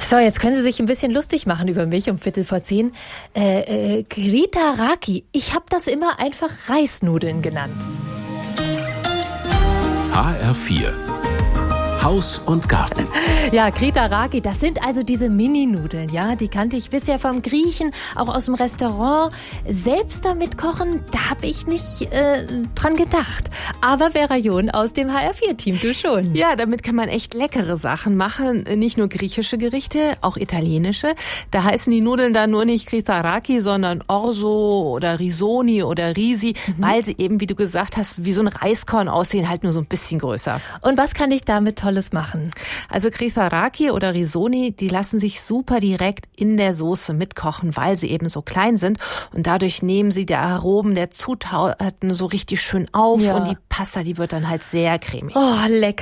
So, jetzt können Sie sich ein bisschen lustig machen über mich um 9:15. Gritaraki. Ich habe das immer einfach Reisnudeln genannt. HR4 Haus und Garten. Ja, Gritaraki, das sind also diese Mini-Nudeln, ja, die kannte ich bisher vom Griechen, auch aus dem Restaurant. Selbst damit kochen, da habe ich nicht dran gedacht. Aber Vera John aus dem HR4-Team, du schon. Ja, damit kann man echt leckere Sachen machen. Nicht nur griechische Gerichte, auch italienische. Da heißen die Nudeln dann nur nicht Gritaraki, sondern Orzo oder Risoni oder Risi, weil sie eben, wie du gesagt hast, wie so ein Reiskorn aussehen, halt nur so ein bisschen größer. Und was kann ich damit Tolles machen? Also Gritaraki oder Risoni, die lassen sich super direkt in der Soße mitkochen, weil sie eben so klein sind. Und dadurch nehmen sie die Aromen der Zutaten so richtig schön auf. Ja. Und die Pasta, die wird dann halt sehr cremig. Oh, lecker.